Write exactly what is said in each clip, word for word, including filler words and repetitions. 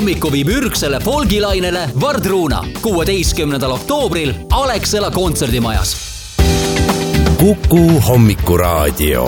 hommiku viib ürgsele folgilainele Vardruuna kuueteistkümnendal oktoobril Alexela kontserdimajas. Kuku hommikuraadio.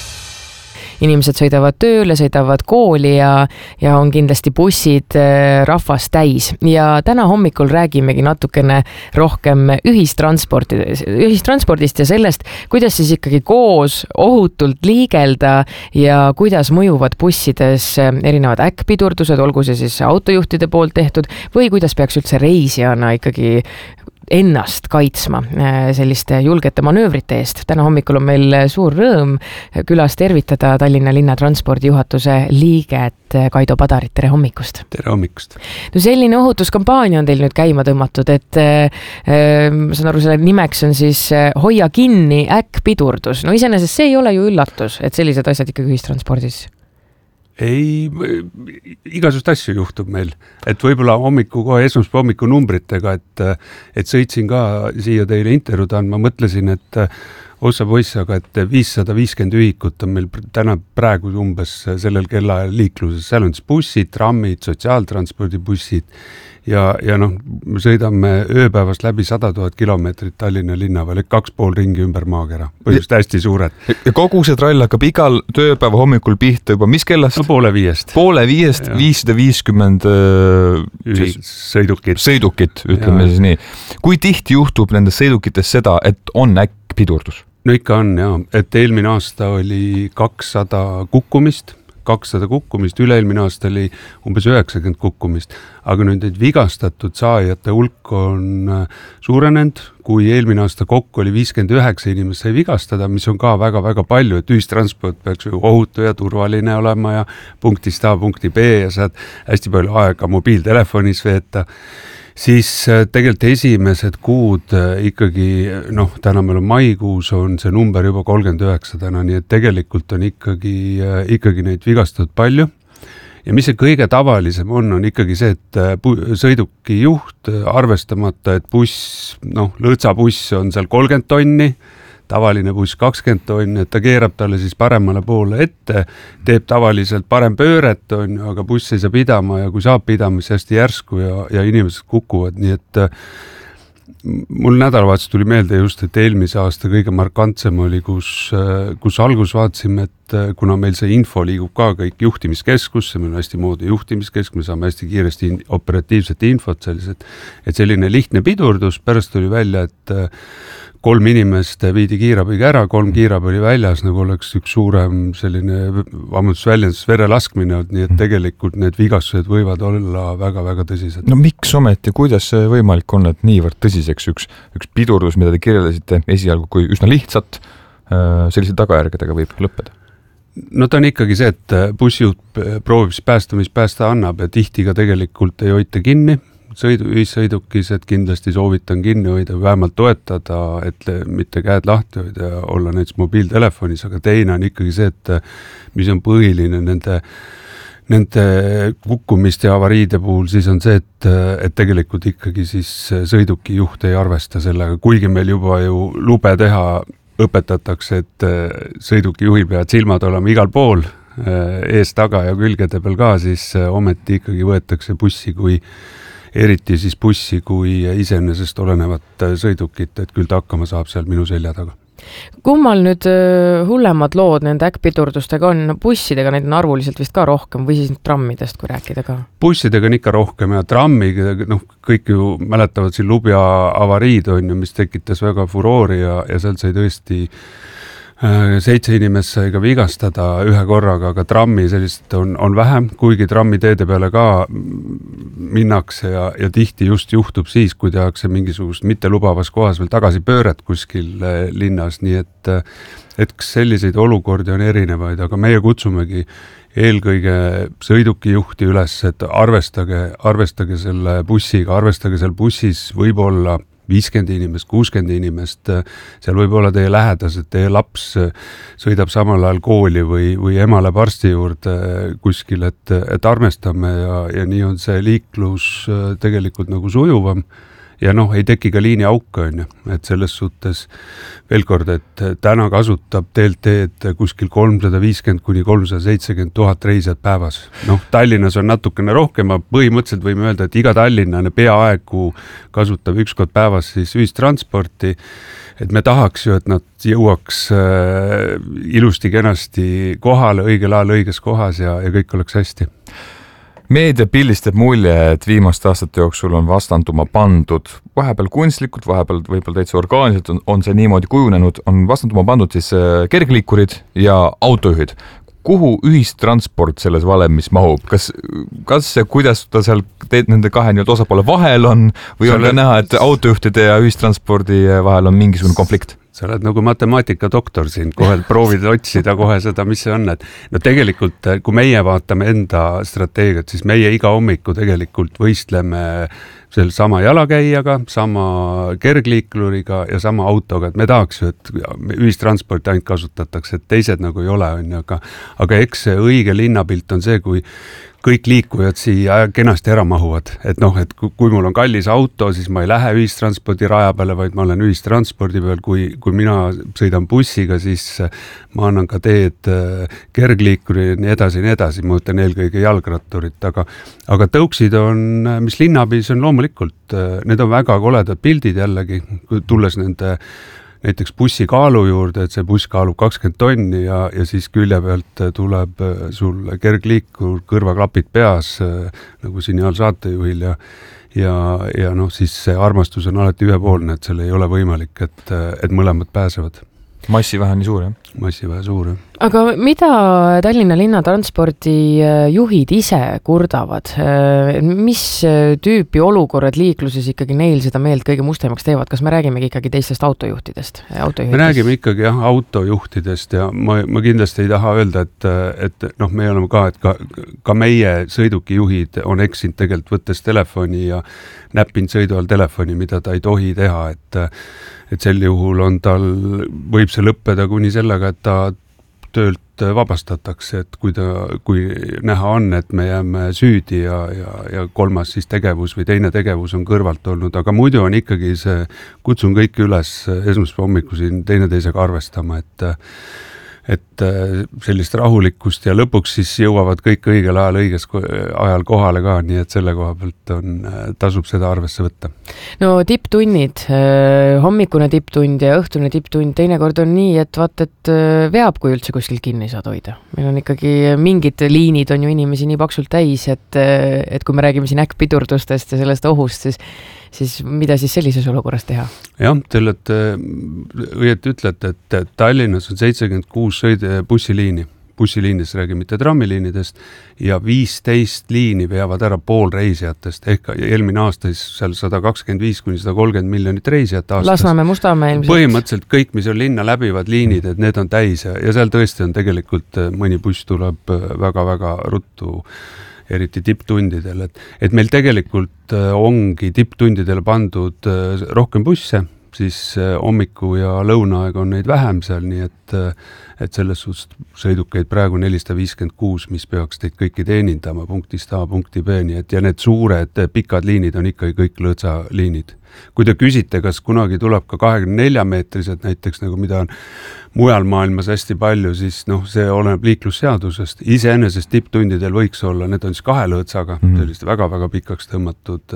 Inimesed sõidavad tööle, sõidavad kooli ja, ja on kindlasti bussid rahvast täis. Ja täna hommikul räägimegi natukene rohkem ühistranspordist, ühistranspordist ja sellest, kuidas siis ikkagi koos ohutult liigelda ja kuidas mõjuvad bussides erinevad äkkpidurdused, olgu see siis autojuhtide poolt tehtud või kuidas peaks üldse reisijana ikkagi ennast kaitsma selliste julgete manöövrite eest. Täna hommikul on meil suur rõõm külas tervitada Tallinna linna transpordijuhatuse liiget Kaido Padarit. Tere hommikust! Tere hommikust! No selline ohutuskampaania on teil nüüd käima tõmmatud, et äh, ma saan aru, selle nimeks on siis Hoia kinni äkkpidurdus. No iseenesest see ei ole ju üllatus, et sellised asjad ikkagi ühistranspordis. Ei, igasugust asju juhtub meil, et võib-olla hommiku kohe esmaspäeva hommiku numbritega, et, et sõitsin ka siia teile intervjuud andma, mõtlesin, et ossa poiss, aga et viissada viiskümmend ühikut on meil täna praegu umbes sellel kellaajal liikluses, seal on siis bussid, trammid, sotsiaaltranspordibussid ja, ja noh, me sõidame ööpäevast läbi sada tuhat kilomeetrit Tallinna linna veel, kaks pool ringi ümber maakera, põhjust hästi suured. Ja kogu see trall hakkab igal tööpäeva hommikul pihta juba, mis kellast? No poole viiest. Poole viiest, viissada viiskümmend siis, sõidukit. Sõidukit, ütleme ja. Siis nii. Kui tihti juhtub nendes sõidukites seda, et on äkkpidurdus? No ikka on, jah, et eelmine aasta oli kakssada kukkumist, kakssada kukkumist, üle-eelmine aasta oli umbes üheksakümmend kukkumist, aga nüüd need vigastatud saajate hulk on suurenenud, kui eelmine aasta kokku oli viiskümmend üheksa inimest sai vigastada, mis on ka väga-väga palju, et ühistransport peaks ju ohutu ja turvaline olema ja punktist A punkti B ja saad hästi palju aega mobiiltelefonis veeta. Siis tegelikult esimesed kuud ikkagi, noh, täna meil on maikuus, on see number juba kolmkümmend üheksa täna, nii et tegelikult on ikkagi, ikkagi neid vigastatud palju. Ja mis see kõige tavalisem on, on ikkagi see, et sõiduki juht arvestamata, et buss, noh, lõõtsabuss on seal kolmkümmend tonni, tavaline buss kakskümmend tonni, et ta keerab talle siis paremale poole ette, teeb tavaliselt parem pööret, on, aga buss ei saa pidama ja kui saab pidama, siis hästi järsku ja, ja inimesed kukuvad, nii et mul nädalavahetus tuli meelde just, et eelmise aasta kõige markantsem oli, kus, kus algus vaatasime, et kuna meil see info liigub ka kõik juhtimiskeskusse, meil on hästi moodi juhtimiskeskus, me saame hästi kiiresti in, operatiivset infot sellised, et selline lihtne pidurdus, pärast tuli välja, et kolm inimest viidi kiirabiga ära, kolm kiirabi oli väljas, nagu oleks üks suurem selline vabandusväljendus verelaskmine, nii et tegelikult need vigastused võivad olla väga-väga tõsised. No miks ometi, kuidas see võimalik on, et niivõrd tõsiseks üks, üks pidurdus, mida te kirjeldasite esialgu, kui üsna lihtsalt sellise tagajärgedega võib lõppeda? No ta on ikkagi see, et bussijuht proovib päästa, mis päästa annab ja tihti ka tegelikult ei hoita kinni, sõidu, ühissõidukis, et kindlasti soovitan kinni hoida, vähemalt toetada, et mitte käed lahti hoida ja olla näiteks mobiiltelefonis, aga teine on ikkagi see, et mis on põhiline nende, nende kukkumiste ja avariide puhul, siis on see, et, et tegelikult ikkagi siis sõiduki juht ei arvesta sellega, kuigi meil juba ju lube teha õpetatakse, et sõiduki juhi peavad silmad olema igal pool, ees, taga ja külgede peal ka, siis ometi ikkagi võetakse bussi kui eriti siis bussi kui iseenesest olenevat sõidukit, et küll ta hakkama saab seal minu selja taga. Kummal nüüd hullemad lood nende äkkpidurdustega on? No, bussidega neid on arvuliselt vist ka rohkem või siis trammidest, kui rääkida ka? Bussidega on ikka rohkem ja trammiga, noh, kõik ju mäletavad siin Lubja avariid on ju, mis tekitas väga furoori ja, ja seal sai tõesti seitse inimest sai ka vigastada ühe korraga, aga trammi sellist on, on vähem, kuigi trammi teede peale ka minnakse ja, ja tihti just juhtub siis, kui tehakse mingisugust mittelubavas kohas veel tagasi pööret kuskil linnas, nii et, et selliseid olukordi on erinevaid, aga meie kutsumegi eelkõige sõidukijuhti üles, et arvestage, arvestage selle bussiga, arvestage seal bussis võib-olla viiskümmend inimest, kuuskümmend inimest, seal võib olla teie lähedased, teie laps sõidab samal ajal kooli või, või ema läheb arsti juurde kuskil, et, et armestame ja, ja nii on see liiklus tegelikult nagu sujuvam ja noh, ei teki ka liini auke, on ju, et selles suhtes veel kord, et täna kasutab D L T-d kuskil kolmsada viiskümmend kuni kolmsada seitsekümmend tuhat reisijat päevas. Noh, Tallinnas on natukene rohkem, põhimõtteliselt võime öelda, et iga tallinnane peaaegu kasutab üks kord päevas siis ühistransporti, et me tahaks ju, et nad jõuaks äh, ilusti kenasti kohale, õigel ajal õiges kohas ja, ja kõik oleks hästi. Meedia pildistab mulje, et viimaste aastate jooksul on vastanduma pandud vahepeal kunstlikult, vahepeal võib-olla täitsa orgaaniliselt on, on see niimoodi kujunenud, on vastanduma pandud siis kergliikurid ja autojuhid. Kuhu ühistransport selles valemis mahub? Kas, kas ja kuidas ta seal teed, nende kahe nii-öelda osapoole vahel on või on ka näha, et autojuhtide ja ühistranspordi vahel on mingisugune konflikt? Sa oled nagu matemaatika doktor siin, kohe proovid otsida kohe seda, mis see on, et no tegelikult, kui meie vaatame enda strateegiat, siis meie iga hommiku tegelikult võistleme selle sama jalakäijaga, sama kergliikluriga ja sama autoga, et me tahaks ju, et ühistransporti ainult kasutatakse, et teised nagu ei ole, on ju, aga, aga eks see õige linnapilt on see, kui kõik liikujad siia kenasti ära mahuvad, et noh, et kui mul on kallis auto, siis ma ei lähe ühistranspordi raja peale, vaid ma olen ühistranspordi peal, kui, kui mina sõidan bussiga, siis ma annan ka teed kergliikuri ja nii edasi, nii edasi, ma mõtlen eelkõige jalgratturit, aga, aga tõuksid on, mis linnapis on loomulikult, need on väga koledad pildid jällegi, tulles nende näiteks bussi kaalu juurde, et see buss kaalub kakskümmend tonni ja, ja siis külje pealt tuleb sul kergliikur, kõrvaklapid peas, nagu signaal saatejuhil ja, ja, ja noh, siis see armastus on alati ühepoolne, et seal ei ole võimalik, et, et mõlemad pääsevad. Massivähe nii suur, jah? Massivähe suur, jah. Aga mida Tallinna linnatranspordi juhid ise kurdavad? Mis tüüpi olukorrad liikluses ikkagi neil seda meelt kõige mustemaks teevad? Kas me räägimegi ikkagi teistest autojuhtidest? autojuhtidest? Me räägime ikkagi jah, autojuhtidest ja ma, ma kindlasti ei taha öelda, et, et noh, me oleme ka, et ka, ka meie sõidukijuhid on eksinud tegelikult võttes telefoni ja näppinud sõidu all telefoni, mida ta ei tohi teha, et et sel juhul on tal, võib see lõppeda kuni sellega, et ta töölt vabastatakse, et kui ta, kui näha on, et me jääme süüdi ja, ja, ja kolmas siis tegevus või teine tegevus on kõrvalt olnud, aga muidu on ikkagi see, kutsun kõiki üles esmaspäeva hommiku siin teineteisega arvestama, et et sellist rahulikkust ja lõpuks siis jõuavad kõik õigel ajal õiges ajal kohale ka, nii et selle koha pealt on, tasub seda arvesse võtta. No tipptunnid, hommikune tipptund ja õhtune tipptund, teinekord on nii, et vaat, et veab, kui üldse kuskil kinni saad hoida. Meil on ikkagi mingid liinid on ju inimesi nii paksult täis, et, et kui me räägime siin äkkpidurdustest ja sellest ohust, siis siis mida siis sellises olukorras teha? Jah, te olete õieti ütlete, et Tallinnas on seitsekümmend kuus sõide bussiliini, bussiliinidest räägime mitte trammiliinidest ja viisteist liini veavad ära pool reisijatest, ehk eelmine aasta seal sada kakskümmend viis kuni sada kolmkümmend miljonit reisijat aastas. Lasnamäe, Mustamäe ilmselt. Põhimõtteliselt kõik, mis on linna läbivad liinid, et need on täis ja, ja seal tõesti on tegelikult mõni buss tuleb väga-väga ruttu, eriti tipptundidel, et, et meil tegelikult ongi tipptundidele pandud rohkem busse, siis hommiku ja lõunaaeg on neid vähem seal, nii et, et selles suhtes sõidukeid praegu nelisada viiskümmend kuus, mis peaks teid kõiki teenindama punktist A punkti B, nii et ja need suured pikad liinid on ikkagi kõik lõõtsaliinid. Kui te küsite, kas kunagi tuleb ka kahekümne nelja meetrised näiteks, nagu mida on mujal maailmas hästi palju, siis noh, see oleneb liiklusseadusest. Iseenesest tipptundidel võiks olla, need on siis kahe lõõtsaga, mm. sellist väga-väga pikaks tõmmatud,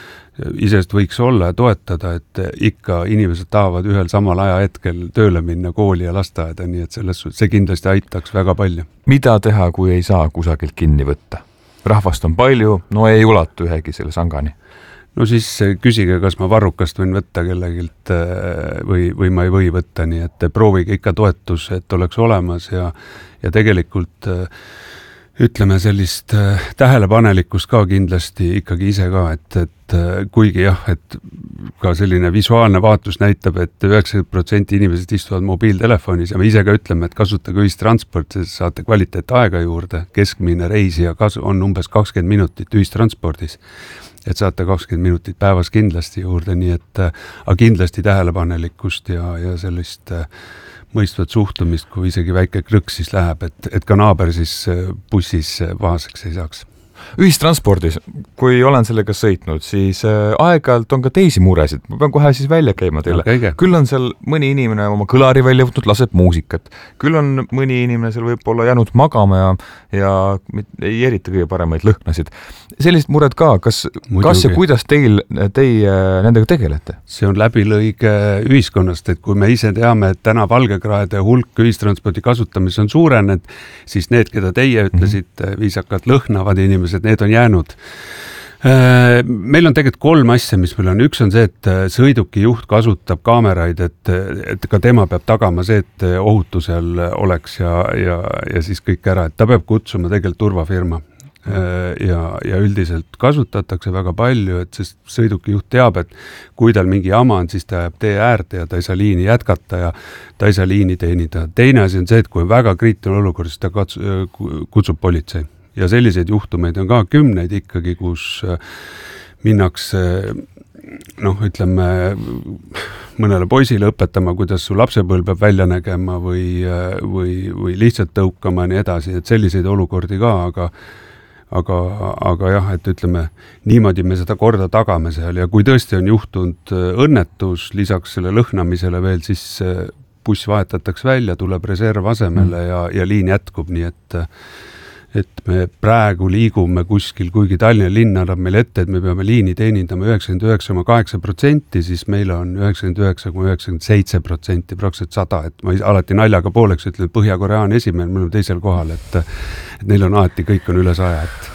isest võiks olla ja toetada, et ikka inimesed tahavad ühel samal aja hetkel tööle minna kooli ja lasteaeda, nii et selles suhtes see kindlasti aitaks väga palju. Mida teha, kui ei saa kusagilt kinni võtta? Rahvast on palju, no ei ulatu ühegi selle sangani. No siis küsige, kas ma varrukast võin võtta kellegilt või, või ma ei või võtta, nii et proovige ikka toetus, et oleks olemas ja, ja tegelikult ütleme sellist tähelepanelikkust ka kindlasti ikkagi ise ka, et, et kuigi jah, et ka selline visuaalne vaatus näitab, et üheksakümmend protsenti inimesed istuvad mobiiltelefonis ja me ise ka ütleme, et kasutage ühistransport, siis saate kvaliteet aega juurde, keskmine reisija on umbes kakskümmend minutit ühistranspordis. Et saate kakskümmend minutit päevas kindlasti juurde, nii et aga kindlasti tähelepanelikkust ja, ja sellist mõistvat suhtumist, kui isegi väike krõks siis läheb, et, et ka naaber siis bussis pahaseks ei saaks. ühistranspordis, kui olen sellega sõitnud, siis aeg-ajalt on ka teisi muresid. Ma pean kohe siis välja käima teile. No, küll on seal mõni inimene oma kõlari välja võtnud, laseb muusikat. Küll on mõni inimene seal võib olla jäänud magama ja, ja ei erita kõige paremaid lõhnasid. Sellised mured ka, kas, kas ja kuidas teil, teie nendega tegelete? See on läbilõige ühiskonnast, et kui me ise teame, et täna valgekraede hulk ühistranspordi kasutamis on suurenenud, siis need, keda teie ütlesid, viisakalt lõhnavad inimesed, need on jäänud. Meil on tegelikult kolm asja, mis meil on. Üks on see, et sõiduki juht kasutab kaameraid, et, et ka tema peab tagama see, et ohutusel oleks ja, ja, ja siis kõik ära, et ta peab kutsuma tegelikult turvafirma. Ja, ja üldiselt kasutatakse väga palju, et sest sõidukijuht teab, et kui tal mingi jama on, siis ta jääb tee äärde ja ta ei saa liini jätkata ja ta ei saa liini teenida. Teine asi on see, et kui on väga kriitiline olukord, siis ta kutsub politsei. Ja selliseid juhtumeid on ka kümneid ikkagi, kus minnakse, noh, ütleme, mõnele poisile õpetama, kuidas su lapsepõlv peab välja nägema või, või, või lihtsalt tõukama ja nii edasi, et selliseid olukordi ka, aga Aga, aga jah, et ütleme, niimoodi me seda korda tagame seal ja kui tõesti on juhtunud õnnetus, lisaks selle lõhnamisele veel, siis buss vahetatakse välja, tuleb reserv asemele ja, ja liin jätkub, nii et et me praegu liigume kuskil, kuigi Tallinna linn annab meil ette, et me peame liini teenindama üheksakümmend üheksa koma kaheksa protsenti, siis meil on üheksakümmend üheksa koma üheksakümmend seitse protsenti, praktiliselt sada, et ma alati naljaga pooleks ütlen, et Põhja-Korea on esimene, me oleme teisel kohal, et, et neil on alati, kõik on üle saja, et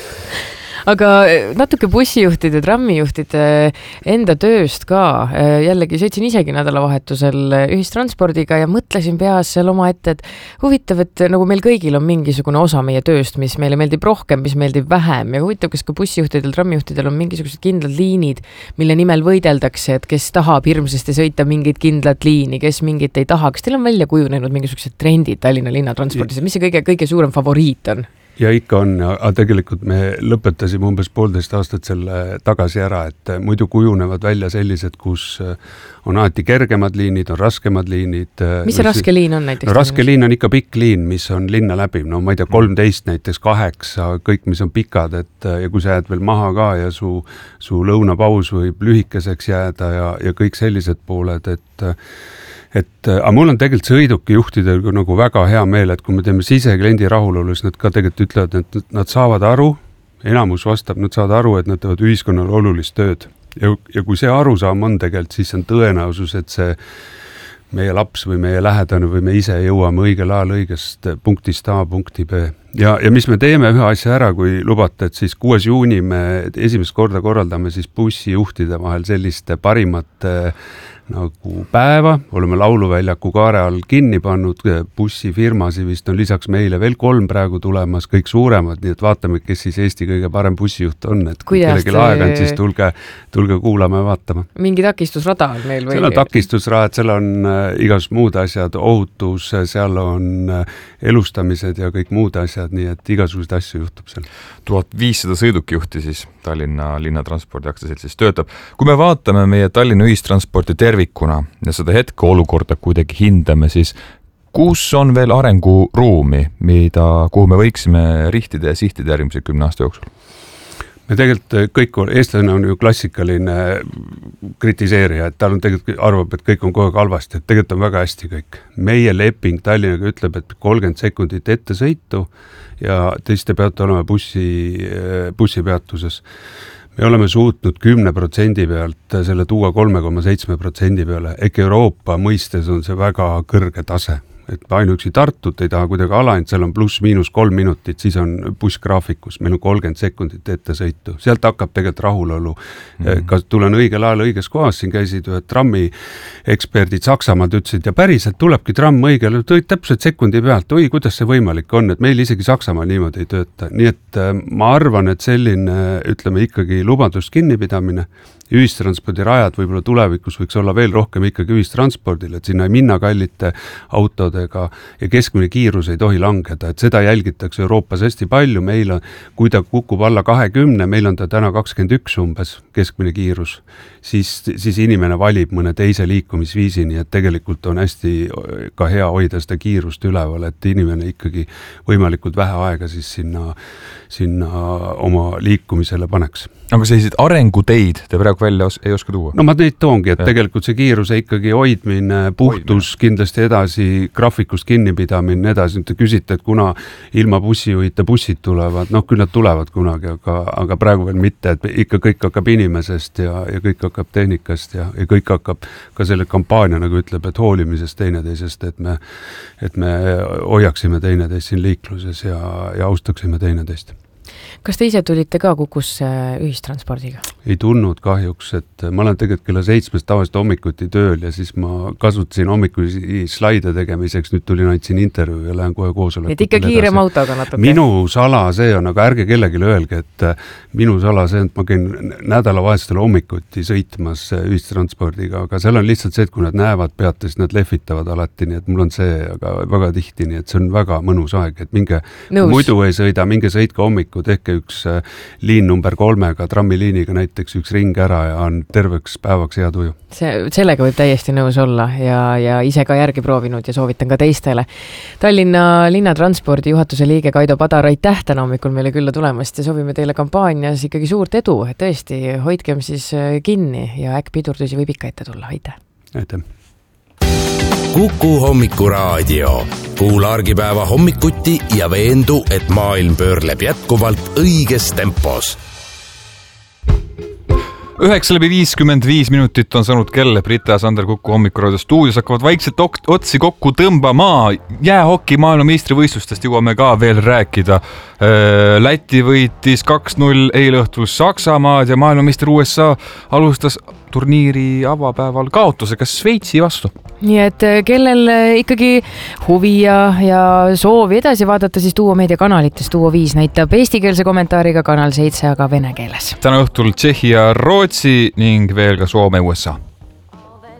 aga natuke bussijuhtide, trammijuhtide enda tööst ka. Jällegi sõitsin isegi nädalavahetusel ühistranspordiga ja mõtlesin peas seal oma ette, et huvitav, et nagu meil kõigil on mingisugune osa meie tööst, mis meile meeldib rohkem, mis meeldib vähem ja huvitav, kas ka bussijuhtidel, trammijuhtidel on mingisugused kindlad liinid, mille nimel võideldakse, et kes tahab hirmsasti sõita mingit kindlat liini, kes mingit ei taha. Kas teil on välja kujunenud mingisugused trendid Tallinna linnatranspordis, mis see kõige, kõige suurem favoriit on? Ja ikka on, aga tegelikult me lõpetasime umbes poolteist aastat selle tagasi ära, et muidu kujunevad välja sellised, kus on alati kergemad liinid, on raskemad liinid. Mis see raske liin on näiteks? No, raske liin on ikka pikk liin, mis on linna läbi, no ma ei tea, kolmteist näiteks, kaheksa, kõik, mis on pikad, et ja kui sa jääd veel maha ka ja su, su lõunapaus võib lühikeseks jääda ja, ja kõik sellised pooled, et et aga mul on tegelikult sõidukijuhtidel nagu väga hea meel, et kui me teeme sisekliendi rahulolu, siis nad ka tegelikult ütlevad, et nad saavad aru, enamus vastab, nad saavad aru, et nad teevad ühiskonnal olulist tööd. Ja, ja kui see arusaam on tegelikult, siis on tõenäosus, et see meie laps või meie lähedane või me ise jõuame õigel ajal õigest punktist A punkti B. Ja, ja mis me teeme ühe asja ära, kui lubate, et siis kuues juuni me esimest korda korraldame siis bussijuhtide vahel selliste parimate nagu päeva, oleme lauluväljaku kaare all kinni pannud, bussifirmasi vist on lisaks meile veel kolm praegu tulemas, kõik suuremad, nii et vaatame, kes siis Eesti kõige parem bussijuht on, et kui kellelgi aega on, siis tulge, tulge kuulama ja vaatama. Mingi takistusrada on meil või? Seal on takistusrad, seal on igasugused muud asjad, ohutus, seal on elustamised ja kõik muud asjad, nii et igasuguseid asju juhtub seal. tuhat viissada sõidukijuhti siis Tallinna linnatranspordi aktsiaseltsis töötab. Kui me vaatame meie Tallinna ühistransporti tervikuna ja seda hetke olukorda kuidagi hindame, siis kus on veel arenguruumi, mida, kuhu me võiksime rihtida ja sihtida järgmise kümne aasta jooksul? Me tegelikult kõik, eestlane on ju klassikaline kritiseerija, et tal on tegelikult arvab, et kõik on kogu aeg halvasti, et tegelikult on väga hästi kõik. Meie leping Tallinnaga ütleb, et kolmkümmend sekundit ette sõitu ja siis te peate olema bussi, bussipeatuses. Me oleme suutnud kümne protsendi pealt selle tuua kolme koma seitse protsendi peale. Ehk Euroopa mõistes on see väga kõrge tase. Et ainuüksi Tartut ei taha kuidagi alaint, seal on pluss miinus kolm minutit, siis on bussgraafikus, meil on kolmkümmend sekundit ette sõitu. Sealt hakkab tegelikult rahulolu. Mm-hmm. Kas tulen õigel ajal õiges kohas, siin käisid ühed trammi eksperdid Saksamaalt, ütlesid, ja päriselt tulebki tramm õigel, tõid täpselt sekundi pealt, oi, kuidas see võimalik on, et meil isegi Saksamaal niimoodi ei tööta. Nii et ma arvan, et selline, ütleme ikkagi lubadust kinnipidamine ühistranspordirajad võib-olla tulevikus võiks olla veel rohkem ikkagi ühistranspordil, et sinna ei minna kallite autodega ja keskmine kiirus ei tohi langeda, et seda jälgitakse Euroopas hästi palju, meil on, kui ta kukub alla kahekümne, meil on ta täna kakskümmend üks umbes keskmine kiirus, siis, siis inimene valib mõne teise liikumisviisi, nii et tegelikult on hästi ka hea hoida seda kiirust üleval, et inimene ikkagi võimalikult vähe aega siis sinna, sinna oma liikumisele paneks. Aga selliseid arenguteid te praegu välja os- ei oska tuua? No ma neid toongi, et ja. tegelikult see kiiruse ikkagi hoidmine, puhtus hoidmine. Kindlasti edasi, graafikust kinnipidamine edasi, te küsite, et kuna ilma bussijuhita bussid tulevad, noh küll nad tulevad kunagi, aga, aga praegu veel mitte, et ikka kõik hakkab inimesest ja, ja kõik hakkab tehnikast ja, ja kõik hakkab ka selle kampaania, nagu ütleb, et hoolimisest teineteisest, et me, et me hoiaksime teineteist siin liikluses ja, ja austaksime teineteist. Kas te ise tulite ka Kukusse ühistranspordiga? Ei tulnud kahjuks, et ma olen tegelikult kella seitsmest tavaliselt hommikuti tööl ja siis ma kasutasin hommikusi slaide tegemiseks, nüüd tulin andsin intervjuu ja lähen kohe koosolekutele. Et ikka kiirem autoga natuke? Minu sala see on, aga ärge kellegile öelge, et minu sala see on, et ma käin nädalavahetustel hommikuti sõitmas ühistranspordiga, aga seal on lihtsalt see, et kui nad näevad pealt, siis nad lehvitavad alati, nii et mul on see aga väga tihti, nii et see on väga mõnus aeg, et minge Nõus. Muidu ei sõida, minge sõitke hommikul, tehke üks liin number kolmega, trammiliiniga näiteks üks ring ära ja on terveks päevaks hea tuju. See, sellega võib täiesti nõus olla ja, ja ise ka järgi proovinud ja soovitan ka teistele. Tallinna linnatranspordi juhatuse liige Kaido Padar, aitäh täna hommikul meile külla tulemast ja soovime teile kampaanias ikkagi suurt edu, et tõesti hoidkem siis kinni ja äkki pidurdusi võib ikka ette tulla. Aitäh! Aitäh! Kuku hommikuraadio. Kuula argipäeva hommikuti ja veendu, et maailm pöörleb jätkuvalt õiges tempos. Üheksa läbi viiskümmend viis minutit on saanud kell, Brita ja Sander Kuku hommikuraadio stuudios hakkavad vaikselt otsi kokku tõmbama. Jäähoki maailmameistrivõistlustest jõuame ka veel rääkida. Läti võitis kaks null eile õhtul Saksamaad ja maailmameister U S A alustas turniiri avapäeval kaotusega Šveitsi vastu. Nii et kellel ikkagi huvi ja, ja soovi edasi vaadata, siis Duo Meedia kanalites Duo viis näitab eestikeelse kommentaariga, kanal seitse aga vene keeles. Täna õhtul Tšehhi ja Rootsi ning veel ka Soome U S A.